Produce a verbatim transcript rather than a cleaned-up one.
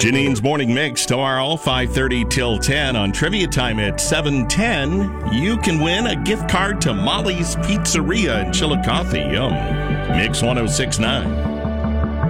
Janine's Morning Mix tomorrow, five thirty till ten. On Trivia Time at seven ten, you can win a gift card to Molly's Pizzeria in Chillicothe. Yum. Mix one oh six point nine.